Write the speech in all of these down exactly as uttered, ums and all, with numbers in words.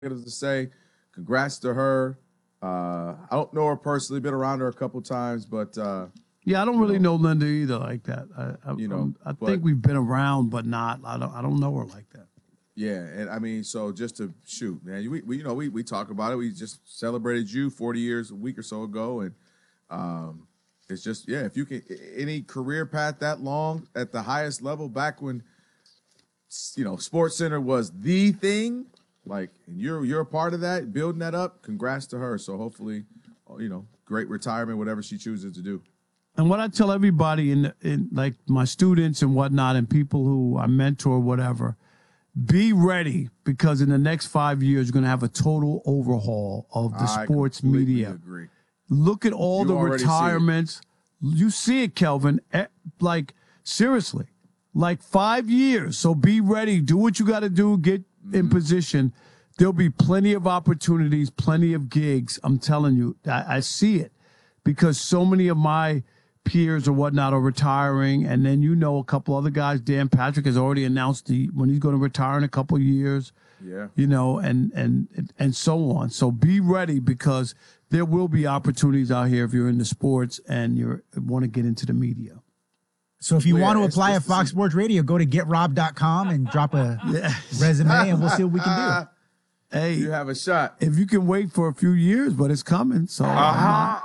to say. Congrats to her. Uh, I don't know her personally, been around her a couple times, but uh, yeah, I don't really know, know Linda either like that. I, I you know, I but, think we've been around, but not. I don't. I don't know her like that. Yeah, and I mean, so just to shoot, man, we, we you know we we talk about it. We just celebrated you forty years a week or so ago, and um, it's just yeah, if you can any career path that long at the highest level, back when you know Sports Center was the thing. Like, and you're you're a part of that, building that up. Congrats to her. So hopefully, you know, great retirement, whatever she chooses to do. And what I tell everybody in in like my students and whatnot, and people who I mentor, whatever, be ready because in the next five years, you're going to have a total overhaul of the I sports media. Agree. Look at all you the retirements. See you see it, Kelvin. Like seriously, like five years. So be ready. Do what you got to do. Get in position. There'll be plenty of opportunities, plenty of gigs. I'm telling you, I, I see it because so many of my peers or whatnot are retiring. And then, you know, a couple other guys, Dan Patrick has already announced the, when he's going to retire in a couple of years, yeah, you know, and, and, and so on. So be ready because there will be opportunities out here if you're into sports and you want to get into the media. So if you well, want yeah, to apply at Fox Sports Radio, go to get rob dot com and drop a yes. resume, and we'll see what we can do. Hey, you have a shot. If you can wait for a few years, but it's coming. So uh-huh. I'm, not,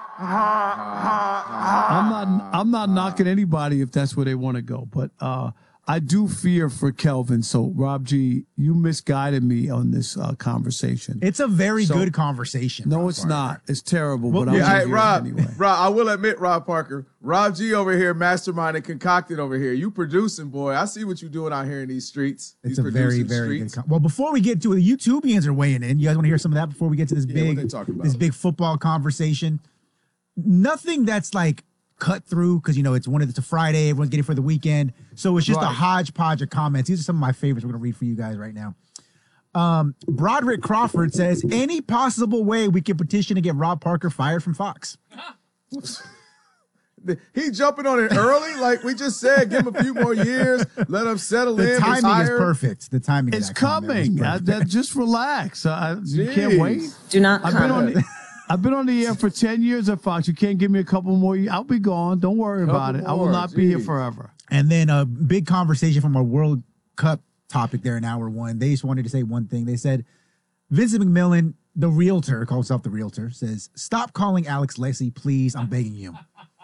uh-huh. I'm not. I'm not knocking anybody if that's where they want to go. But uh, I do fear for Kelvin. So Rob G, you misguided me on this uh, conversation. It's a very so, good conversation. No, Rob it's Parker. Not. It's terrible. Well, but yeah, I'm hey, Rob, anyway. Rob, I will admit, Rob Parker, Rob G over here, masterminded, concocted over here. You producing, boy. I see what you're doing out here in these streets. It's these a very, very streets. good. Con- well, before we get to it, the YouTubians are weighing in. You guys want to hear some of that before we get to this yeah, big, this big football conversation? Nothing that's like cut through because you know it's one of it's a Friday, everyone's getting for the weekend, so it's just right. a hodgepodge of comments. These are some of my favorites. We're gonna read for you guys right now. Um, Broderick Crawford says, "Any possible way we can petition to get Rob Parker fired from Fox?" He jumping on it early, like we just said. Give him a few more years, let him settle the in. Timing retire. is perfect. The timing it's is coming. I, that, just relax. I, you can't wait. Do not. I've been on. The, I've been on the air for ten years at Fox. You can't give me a couple more years. I'll be gone. Don't worry couple about it. More. I will not Jeez. be here forever. And then a big conversation from our World Cup topic there in hour one. They just wanted to say one thing. They said, Vincent McMillan, the realtor, calls himself the realtor, says, "Stop calling Alex Lessie, please. I'm begging you."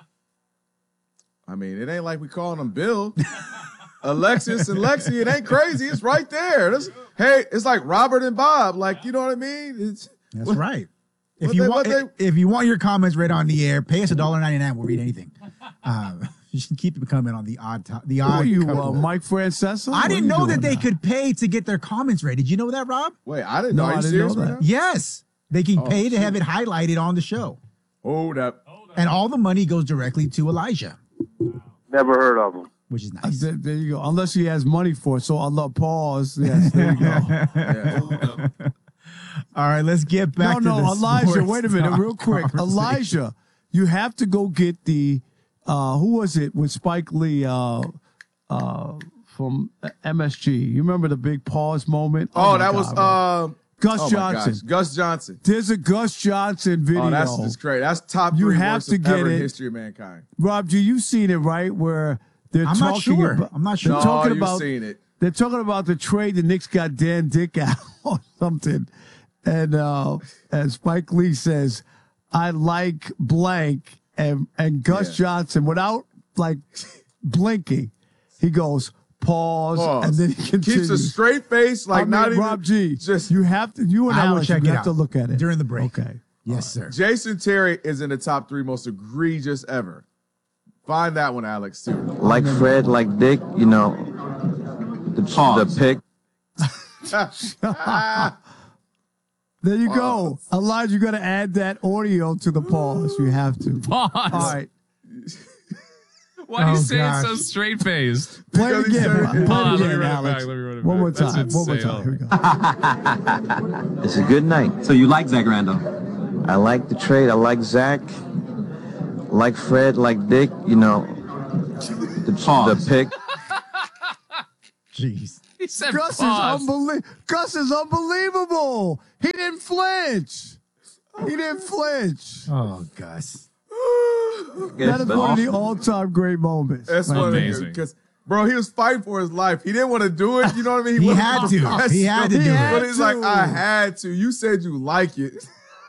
I mean, it ain't like we calling him Bill. Alexis and Lexi, it ain't crazy. It's right there. That's, hey, it's like Robert and Bob. Like, you know what I mean? It's, That's what, right. If you, they, want, they, if you want your comments read on the air, pay us one dollar and ninety-nine cents. We'll read anything. Um, you should keep them coming on the odd top. The odd. Who are you, uh, Mike Francesa? I didn't know that they now? could pay to get their comments read. Did you know that, Rob? Wait, I didn't no, know. Are I you didn't serious know that. right now? Yes. They can oh, pay to shit. have it highlighted on the show. Hold up. And all the money goes directly to Elijah. Never heard of him. Which is nice. Uh, there you go. Unless he has money for it. So I love pause. Yes, there you go. Yeah. All right, let's get back no, to no, the Elijah, wait a minute, real quick. Elijah, you have to go get the, uh, who was it with Spike Lee uh, uh, from M S G? You remember the big pause moment? Oh, oh that God, was uh, Gus oh Johnson. Gus Johnson. There's a Gus Johnson video. Oh, that's just great. That's top you three have worst to get ever it. in history of mankind. Rob G, you've seen it, right? Where they're I'm talking not sure. about. I'm not sure. They're No, talking you've about, seen it. They're talking about the trade the Knicks got Dan Dick out or something. And uh, and Spike Lee says, "I like blank," and and Gus Yeah. Johnson, without like blinking, he goes pause, Pause. and then he continues. Keeps a straight face, like I mean, not even. Rob G. Just you have to. You and I will Alex, check you it have out to look at it during the break. Okay. Yes, sir. Jason Terry is in the top three most egregious ever. Find that one, Alex, too. Like Fred, like Dick, you know, the, the pick. There you go. Elijah, you got to add that audio to the pause. You have to. Pause. All right. Why do you Oh, say gosh. it so straight-faced? Play it Because he again. said- Play it Hold on, let me again, run it Alex. back, let me run it One back. more That's time. One more insane. time. Here we go. It's a good night. So you like Zach Randall? I like the trade. I like Zach. Like Fred, like Dick, you know, the, Pause. the pick. Jeez. He said Gus pause. is unbelie- Gus is unbelievable. He didn't flinch. He didn't flinch. Oh, Gus. That is one of the all-time great moments. That's Right one of there. Amazing. because bro, he was fighting for his life. He didn't want to do it. You know what I mean? He wasn't had to. professional. He had to do He it. had But he's like, to. I had to. You said you like it.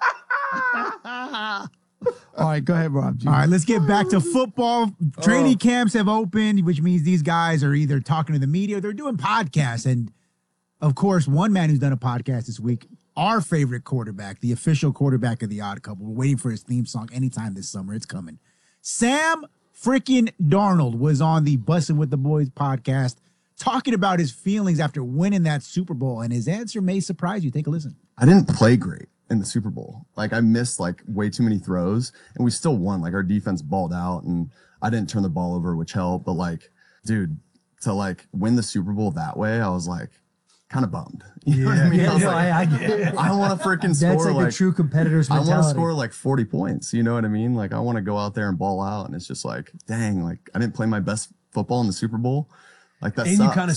All right, go ahead, Rob. G. All right, let's get back to football. Training camps have opened, which means these guys are either talking to the media or they're doing podcasts. And of course, one man who's done a podcast this week, our favorite quarterback, the official quarterback of the Odd Couple. We're waiting for his theme song anytime this summer. It's coming. Sam freaking Darnold was on the Bussin' with the Boys podcast talking about his feelings after winning that Super Bowl, and his answer may surprise you. Take a listen. I didn't play great in the Super Bowl. Like I missed like way too many throws and we still won. Like our defense balled out and I didn't turn the ball over, which helped. But like, dude, to like win the Super Bowl that way, I was like kind of bummed. You know what I mean? I was no, like, I, I get it. I want to freaking That's score like, like, a true competitor's I mentality. want to score like forty points. You know what I mean? Like I want to go out there and ball out. And it's just like, dang, like I didn't play my best football in the Super Bowl. Like that and sucks. you kind of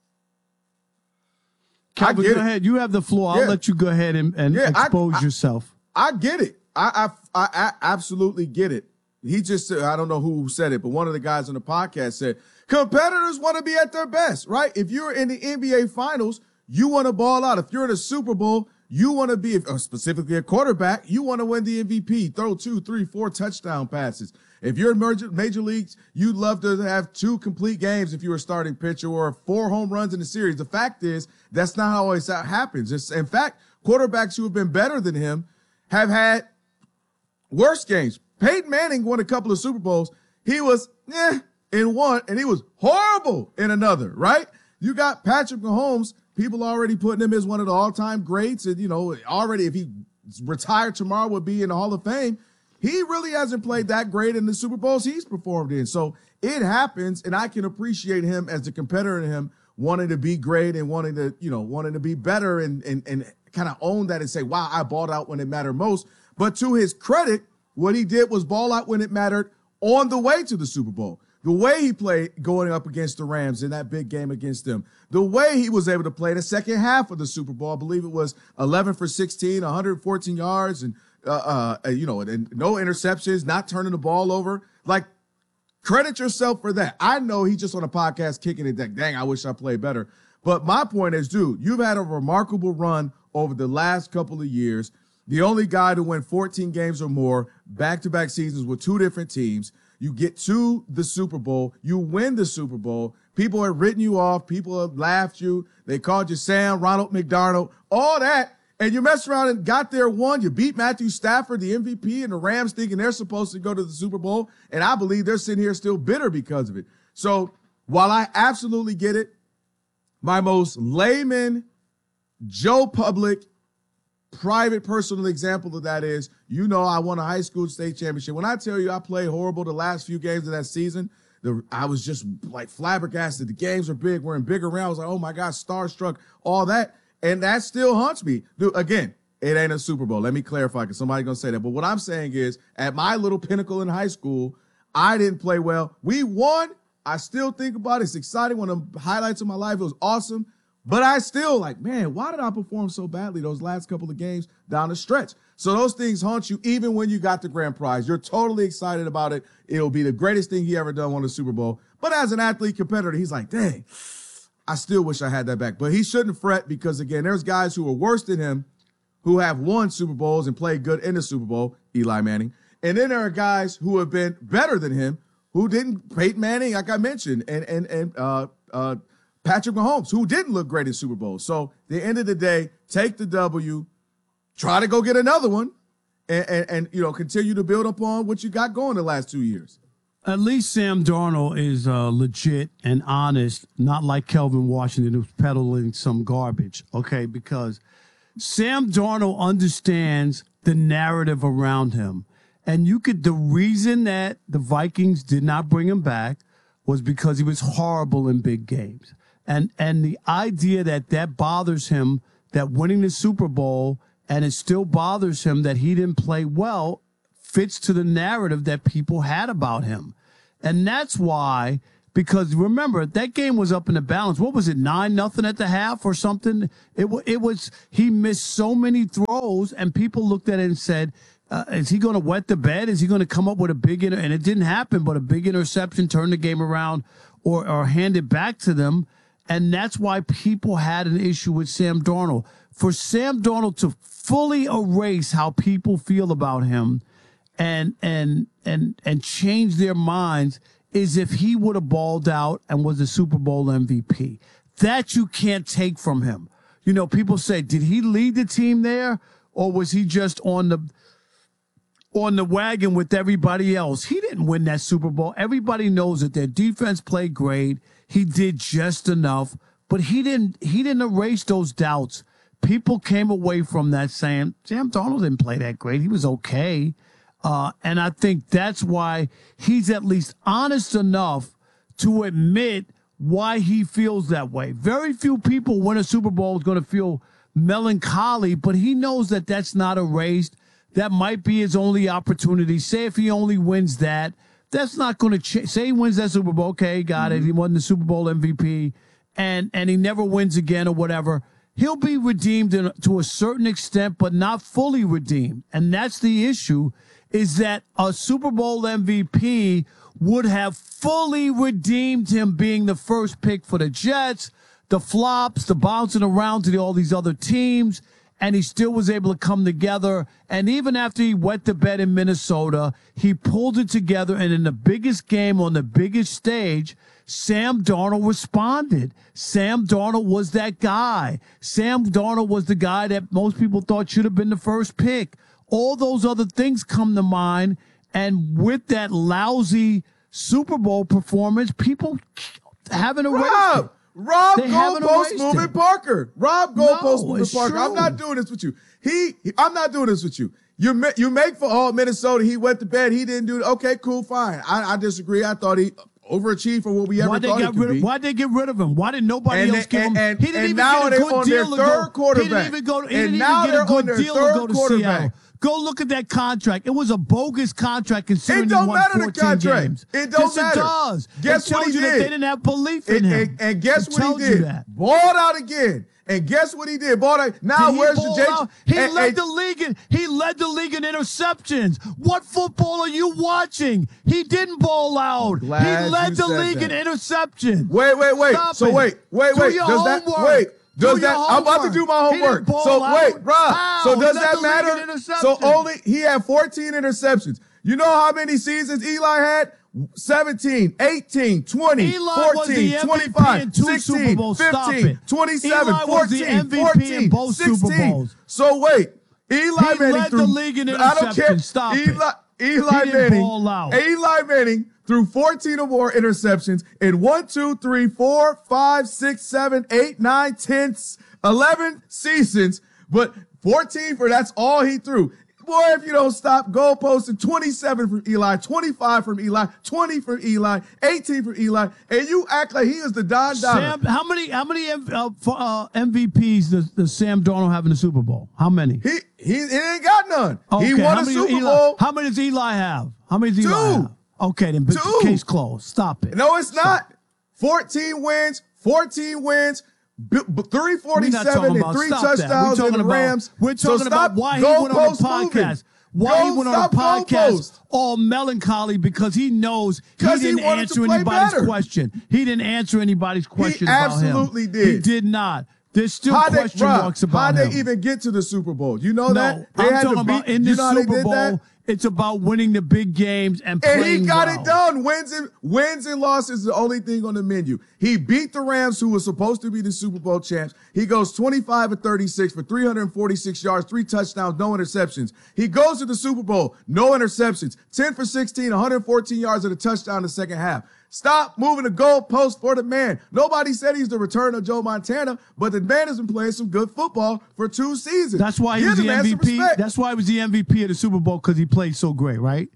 Calvin, get go it. ahead. You have the floor. I'll Yeah. let you go ahead and, and Yeah, I- expose I- yourself. I get it. I, I I I absolutely get it. He just said, I don't know who said it, but one of the guys on the podcast said competitors want to be at their best, right? If you're in the N B A finals, you want to ball out. If you're in a Super Bowl, you want to be, if, or specifically a quarterback, you want to win the M V P, throw two, three, four touchdown passes. If you're in major, major leagues, you'd love to have two complete games if you were a starting pitcher or four home runs in the series. The fact is, that's not how always that happens. It's, in fact, quarterbacks who have been better than him have had worse games. Peyton Manning won a couple of Super Bowls. He was eh in one, and he was horrible in another, right? You got Patrick Mahomes. People already putting him as one of the all-time greats. And, you know, already if he retired tomorrow would be in the Hall of Fame. He really hasn't played that great in the Super Bowls he's performed in. So it happens, and I can appreciate him as a competitor in him wanting to be great and wanting to, you know, wanting to be better and and, and kind of own that and say, wow, I balled out when it mattered most. But to his credit, what he did was ball out when it mattered on the way to the Super Bowl. The way he played going up against the Rams in that big game against them. The way he was able to play the second half of the Super Bowl. I believe it was eleven for sixteen, one hundred fourteen yards, and, uh, uh, you know, and no interceptions, not turning the ball over. Like, credit yourself for that. I know he's just on a podcast kicking it, like, dang, I wish I played better. But my point is, dude, you've had a remarkable run over the last couple of years. The only guy to win fourteen games or more, back-to-back seasons with two different teams. You get to the Super Bowl. You win the Super Bowl. People have written you off. People have laughed you. They called you Sam, Ronald McDonald, all that. And you messed around and got there, won. You beat Matthew Stafford, the M V P, and the Rams thinking they're supposed to go to the Super Bowl. And I believe they're sitting here still bitter because of it. So while I absolutely get it, my most layman, Joe Public, private personal example of that is, you know, I won a high school state championship. When I tell you I played horrible the last few games of that season, the, I was just like flabbergasted. The games are big. We're in bigger rounds. I was like, oh my God, starstruck, all that. And that still haunts me. Dude, again, it ain't a Super Bowl. Let me clarify because somebody's going to say that. But what I'm saying is, at my little pinnacle in high school, I didn't play well. We won. I still think about it. It's exciting. One of the highlights of my life. It was awesome. But I still like, man, why did I perform so badly those last couple of games down the stretch? So those things haunt you even when you got the grand prize. You're totally excited about it. It'll be the greatest thing he ever done, won the Super Bowl. But as an athlete competitor, he's like, dang, I still wish I had that back. But he shouldn't fret because, again, there's guys who are worse than him who have won Super Bowls and played good in the Super Bowl, Eli Manning. And then there are guys who have been better than him who didn't, Peyton Manning, like I mentioned, and, and, and, uh, uh, Patrick Mahomes, who didn't look great in Super Bowl. So at the end of the day, take the W, try to go get another one, and, and, and you know, continue to build upon what you got going the last two years. At least Sam Darnold is uh, legit and honest, not like Kelvin Washington who's peddling some garbage, okay? Because Sam Darnold understands the narrative around him. And you could, the reason that the Vikings did not bring him back was because he was horrible in big games. And and the idea that that bothers him, that winning the Super Bowl, and it still bothers him that he didn't play well, fits to the narrative that people had about him. And that's why because remember that game was up in the balance. What was it, nine nothing at the half or something? It was. It was. He missed so many throws, and people looked at it and said, uh, "Is he going to wet the bed? Is he going to come up with a big inter-" And it didn't happen, but a big interception turned the game around, or or hand it back to them, and that's why people had an issue with Sam Darnold. For Sam Darnold to fully erase how people feel about him, and and and and change their minds, is if he would have balled out and was a Super Bowl M V P. That you can't take from him. You know, people say, did he lead the team there, or was he just on the on the wagon with everybody else? He didn't win that Super Bowl. Everybody knows that their defense played great. He did just enough, but he didn't he didn't erase those doubts. People came away from that saying, Sam Darnold didn't play that great. He was okay. Uh, and I think that's why he's at least honest enough to admit why he feels that way. Very few people win a Super Bowl is going to feel melancholy, but he knows that that's not erased. That might be his only opportunity. Say if he only wins that, that's not going to change. Say he wins that Super Bowl, okay, got mm-hmm. it. He won the Super Bowl M V P, and and he never wins again or whatever. He'll be redeemed in, to a certain extent, but not fully redeemed. And that's the issue, is that a Super Bowl M V P would have fully redeemed him being the first pick for the Jets, the flops, the bouncing around to the, all these other teams, and he still was able to come together. And even after he wet the bed in Minnesota, he pulled it together, and in the biggest game on the biggest stage, Sam Darnold responded. Sam Darnold was that guy. Sam Darnold was the guy that most people thought should have been the first pick. All those other things come to mind, and with that lousy Super Bowl performance, people haven't erased Rob, it. Rob They haven't Goalpost erased moving it. Parker. Rob Goalpost No, moving it's Parker. I'm true. not doing this with you. He, he- I'm not doing this with you. You ma- you make for all Minnesota. He went to bed. He didn't do it. Okay, cool, fine. I, I disagree. I thought he overachieved for what we ever Why'd they thought get he could rid be. of, why'd they get rid of him? Why did nobody And else they- give him? and- he didn't and even now get a they're good on their deal to third go. He quarterback. didn't even go. He And didn't now even get they're a on good their deal to third go to quarterback. Seattle. Go look at that contract. It was a bogus contract considering It don't he won matter the fourteen contract. games. It don't yes, matter. It does. Guess it tells what he you that did? they didn't have belief in And, him. and, and guess it what tells he you did? that. Balled out again. And guess what he did? Balled out. Now Did he where's ball the J? out? He and- led and- the league in he led the league in interceptions. What football are you watching? He didn't ball out. Glad He led you the said league that. in interceptions. Wait, wait, wait. Stop so it. wait, wait, Do wait. your Does that homework. wait? Do Does your that? I'm about to homework. do my He didn't homework. ball So out. wait, Rob. How? So He does led that the league in matter? So interceptions. only he had fourteen interceptions. You know how many seasons Eli had? seventeen, eighteen, twenty, Eli was fourteen, the M V P twenty-five, in two Super sixteen, Bowls. Stop fifteen, it. twenty-seven, Eli was the fourteen, M V P in fourteen, both Super sixteen. Bowls. So wait, Eli He Manning led threw, the league in I don't care. interceptions. Stop it. Eli, Eli He didn't Manning, ball out. Eli Manning threw fourteen or more interceptions in one, two, three, four, five, six, seven, eight, nine, ten, eleven seasons, but fourteen for that's all he threw. Boy, if you don't stop goalposting, twenty-seven from Eli, twenty-five from Eli, twenty from Eli, eighteen from Eli, and you act like he is the Don Dada. Sam, how many how many M- uh, for, uh, M V Ps does, does Sam Darnold have in the Super Bowl? How many? He, he he ain't got none. Okay, He won how a many Super Eli, Bowl. How many does Eli have? How many does Eli Two. have? Okay, then but Two. case closed. Stop it. No, it's not. fourteen wins, fourteen wins, b- b- three We're not forty-seven talking and about three stop that. touchdowns We're in talking the about, Rams. We're So talking about stop why he went on the goalpost moving. podcast. Why Go he went on a stop podcast goalpost. all melancholy because he knows he 'Cause he didn't wanted to answer play anybody's better. question. He didn't answer anybody's question about him. absolutely did. He did not. There's still How they, question Rob, marks how about him. they even get to the Super Bowl? You know no, that? They I'm had talking to about beat, in you the know how they Super did Bowl. that? It's about winning the big games and playing And he got well. it done. Wins and wins and losses is the only thing on the menu. He beat the Rams, who was supposed to be the Super Bowl champs. He goes twenty-five of thirty-six for three hundred forty-six yards, three touchdowns, no interceptions. He goes to the Super Bowl, no interceptions, ten for sixteen, one hundred fourteen yards and a touchdown in the second half. Stop moving the goalpost for the man. Nobody said he's the return of Joe Montana, but the man has been playing some good football for two seasons. That's why he Give was the the man M some V P. respect. That's why he was the M V P of the Super Bowl because he played so great, right?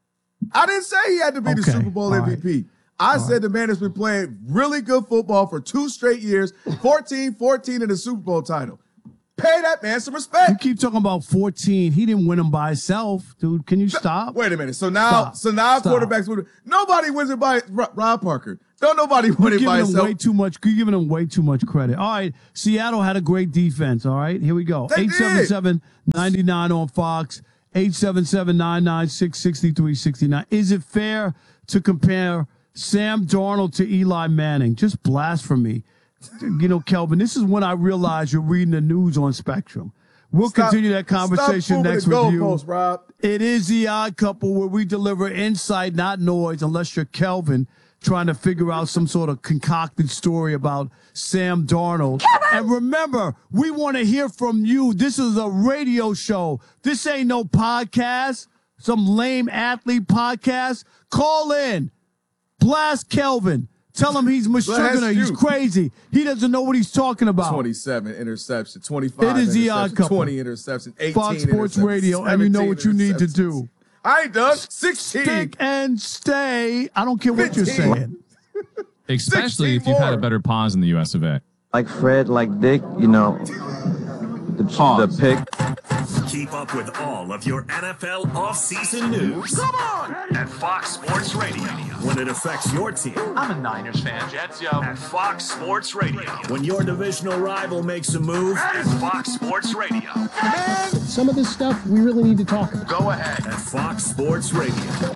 I didn't say he had to be the Okay, Super Bowl all M V P. I said the man has been playing really good football for two straight years, fourteen fourteen in the Super Bowl title. Pay that man some You respect. keep talking about fourteen. He didn't win them by himself, dude. Can you stop? Wait a minute. So now, Stop. so now Stop. quarterbacks win. Nobody wins it by Rob Parker. Don't nobody win You're it by giving him himself. way too much. You're giving him way too much credit. All right, Seattle had a great defense. All right, here we go. They eight seven seven, nine nine on Fox. eight seven seven, nine nine six, six three six nine. Is it fair to compare Sam Darnold to Eli Manning? Just blasphemy. You know, Kelvin, this is when I realized you're reading the news on Spectrum. We'll Stop- continue that conversation stop moving next the with you. goalposts, Rob. It is the Odd Couple, where we deliver insight, not noise, unless you're Kelvin trying to figure out some sort of concocted story about Sam Darnold. Kevin! And remember, we want to hear from you. This is a radio show. This ain't no podcast, some lame athlete podcast. Call in. Blast Kelvin. Tell him he's Meshuggah. He's you. crazy. He doesn't know what he's talking about. twenty-seven interception, twenty-five It is the interception, Odd Couple. twenty interception, eighteen Fox Sports interception, Radio, and you know what you need to interceptions. do. I ain't done. sixteen. Stick and stay. I don't care what you're fifteen. saying. Especially if sixteen you've had a more. better pause in the U S of A. Like Fred, like Dick, you know, the, the pick. Keep up with all of your N F L offseason news. Come on! At Fox Sports Radio. When it affects your team. I'm a Niners fan, Jets, yo. At Fox Sports Radio. When your divisional rival makes a move. At Fox Sports Radio. Some of this stuff we really need to talk about. Go ahead. At Fox Sports Radio.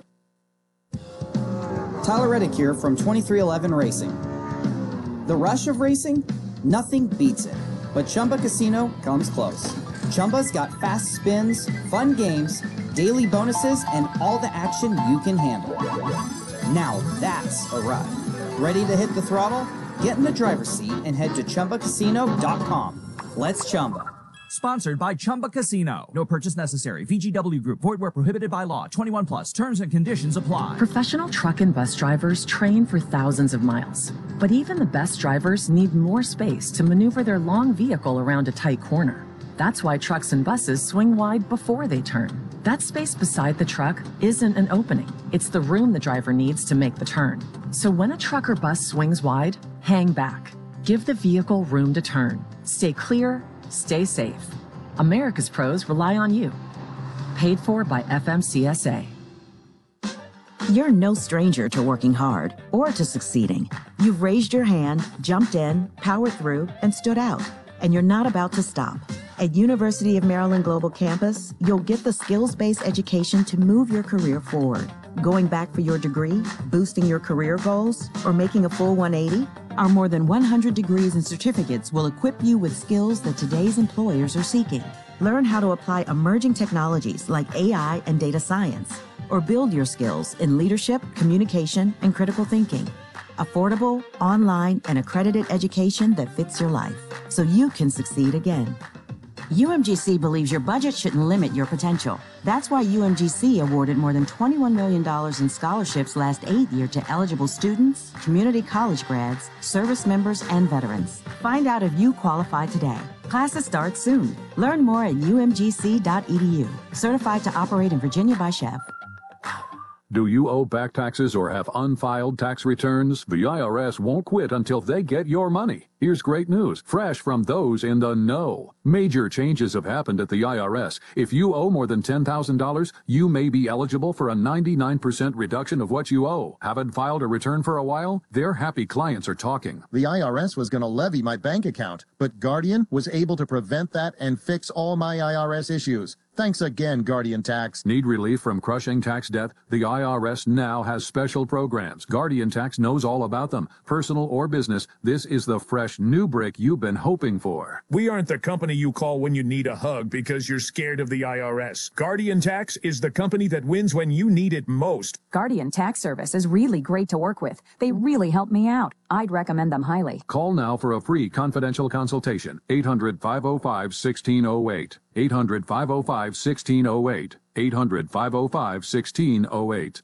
Tyler Reddick here from twenty-three eleven Racing. The rush of racing? Nothing beats it. But Chumba Casino comes close. Chumba's got fast spins, fun games, daily bonuses, and all the action you can handle. Now that's a ride. Ready to hit the throttle? Get in the driver's seat and head to Chumba Casino dot com. Let's Chumba. Sponsored by Chumba Casino. No purchase necessary. V G W Group. Void where prohibited by law. twenty-one plus. Terms and conditions apply. Professional truck and bus drivers train for thousands of miles. But even the best drivers need more space to maneuver their long vehicle around a tight corner. That's why trucks and buses swing wide before they turn. That space beside the truck isn't an opening. It's the room the driver needs to make the turn. So when a truck or bus swings wide, hang back. Give the vehicle room to turn. Stay clear. Stay safe. America's pros rely on you. Paid for by F M C S A. You're no stranger to working hard or to succeeding. You've raised your hand, jumped in, powered through, and stood out. And you're not about to stop. At University of Maryland Global Campus, you'll get the skills-based education to move your career forward. Going back for your degree, boosting your career goals, or making a full one eighty? Our more than one hundred degrees and certificates will equip you with skills that today's employers are seeking. Learn how to apply emerging technologies like A I and data science, or build your skills in leadership, communication, and critical thinking. Affordable, online, and accredited education that fits your life, so you can succeed again. U M G C believes your budget shouldn't limit your potential. That's why U M G C awarded more than twenty-one million dollars in scholarships last aid year to eligible students, community college grads, service members, and veterans. Find out if you qualify today. Classes start soon. Learn more at U M G C dot E D U. Certified to operate in Virginia by Chef. Do you owe back taxes or have unfiled tax returns? The I R S won't quit until they get your money. Here's great news, fresh from those in the know. Major changes have happened at the I R S. If you owe more than ten thousand dollars, you may be eligible for a ninety-nine percent reduction of what you owe. Haven't filed a return for a while? Their happy clients are talking. The I R S was going to levy my bank account, but Guardian was able to prevent that and fix all my I R S issues. Thanks again, Guardian Tax. Need relief from crushing tax debt? The I R S now has special programs. Guardian Tax knows all about them. Personal or business, this is the fresh new brick you've been hoping for. We aren't the company you call when you need a hug because you're scared of the I R S. Guardian Tax is the company that wins when you need it most. Guardian Tax Service is really great to work with. They really helped me out. I'd recommend them highly. Call now for a free confidential consultation. eight hundred, five oh five, one six oh eight. eight hundred, five oh five, one six oh eight. eight hundred, five oh five, one six oh eight.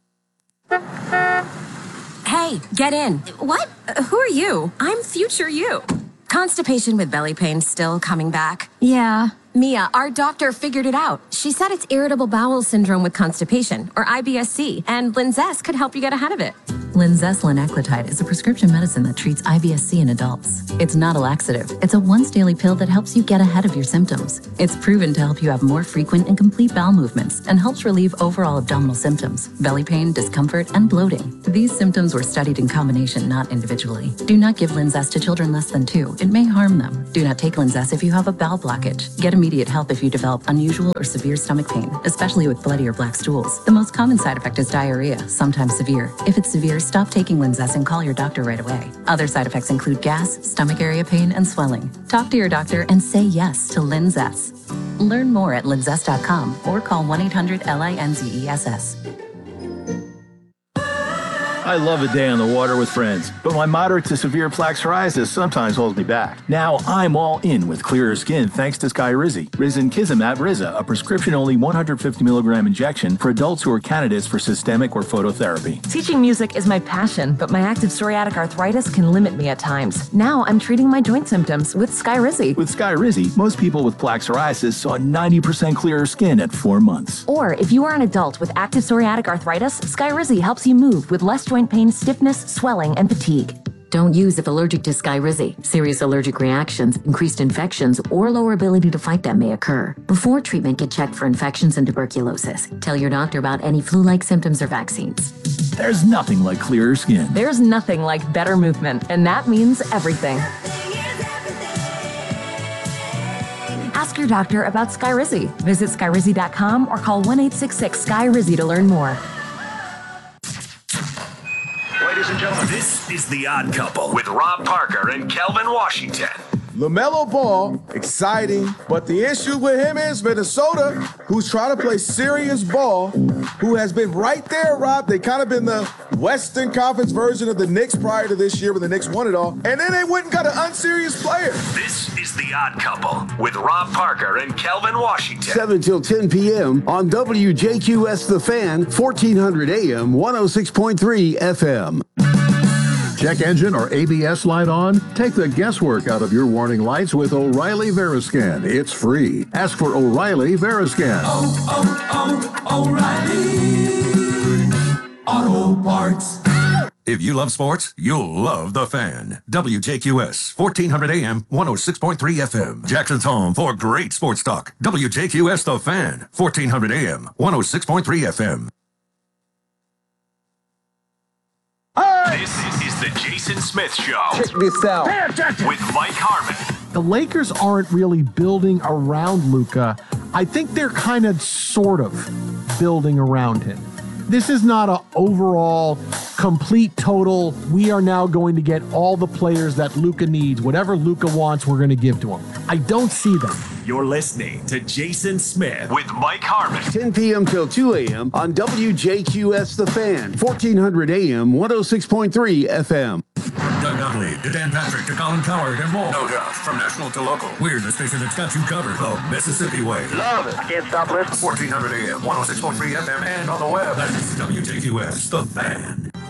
Hey, get in. What? Uh, who are you? I'm future you. Constipation with belly pain still coming back? Yeah. Mia, our doctor figured it out. She said it's irritable bowel syndrome with constipation, or I B S C, and Linzess could help you get ahead of it. Linzess linaclotide is a prescription medicine that treats I B S C in adults. It's not a laxative. It's a once-daily pill that helps you get ahead of your symptoms. It's proven to help you have more frequent and complete bowel movements and helps relieve overall abdominal symptoms, belly pain, discomfort, and bloating. These symptoms were studied in combination, not individually. Do not give Linzess to children less than two. It may harm them. Do not take Linzess if you have a bowel blockage. Get immediate help if you develop unusual or severe stomach pain, especially with bloody or black stools. The most common side effect is diarrhea, sometimes severe. If it's severe, stop taking Linzess and call your doctor right away. Other side effects include gas, stomach area pain, and swelling. Talk to your doctor and say yes to Linzess. Learn more at linzess dot com or call one eight hundred L I N Z E S S. I love a day on the water with friends, but my moderate to severe plaque psoriasis sometimes holds me back. Now I'm all in with clearer skin thanks to Skyrizi. Risankizumab Riza, a prescription-only one hundred fifty milligram injection for adults who are candidates for systemic or phototherapy. Teaching music is my passion, but my active psoriatic arthritis can limit me at times. Now I'm treating my joint symptoms with Skyrizi. With Skyrizi, most people with plaque psoriasis saw ninety percent clearer skin at four months. Or if you are an adult with active psoriatic arthritis, Skyrizi helps you move with less joint pain, stiffness, swelling, and fatigue. Don't use if allergic to Skyrizi. Serious allergic reactions, increased infections, or lower ability to fight them may occur. Before treatment, get checked for infections and tuberculosis. Tell your doctor about any flu-like symptoms or vaccines. There's nothing like clearer skin. There's nothing like better movement, and that means everything. Ask your doctor about Skyrizi. Visit Skyrizi dot com or call one eight six six Sky Rizzi to learn more. Ladies and gentlemen, this is The Odd Couple with Rob Parker and Kelvin Washington. LaMelo Ball, exciting, but the issue with him is Minnesota, who's trying to play serious ball, who has been right there, Rob. They kind of been the Western Conference version of the Knicks prior to this year when the Knicks won it all, and then they went and got an unserious player. This is The Odd Couple with Rob Parker and Kelvin Washington. seven till ten p.m. on W J Q S The Fan, fourteen hundred A M, one oh six point three F M. Check engine or A B S light on? Take the guesswork out of your warning lights with O'Reilly Veriscan. It's free. Ask for O'Reilly Veriscan. Oh, oh, oh, O'Reilly Auto Parts. If you love sports, you'll love The Fan. W J Q S, fourteen hundred A M, one oh six point three F M. Jackson's home for great sports talk. W J Q S The Fan, fourteen hundred A M, one oh six point three F M. This is the Jason Smith Show. Check this out. With Mike Harmon. The Lakers aren't really building around Luka. I think they're kind of sort of building around him. This is not an overall complete total. We are now going to get all the players that Luka needs. Whatever Luka wants, we're going to give to him. I don't see that. You're listening to Jason Smith with Mike Harmon. ten p.m. till two a.m. on W J Q S The Fan, fourteen hundred A M, one oh six point three F M. Doug Dudley, to Dan Patrick, to Colin Coward, and more. No doubt. From national to local. We're the station that's got you covered. The Mississippi Way. Love it. I can't stop listening. fourteen hundred A M, one oh six point three F M, and on the web. That's W J Q S, The Fan.